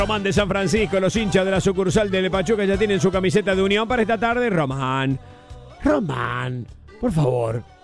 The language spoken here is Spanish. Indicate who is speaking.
Speaker 1: Román de San Francisco, los hinchas de la sucursal de Pachuca ya tienen su camiseta de Unión para esta tarde. Román, por favor,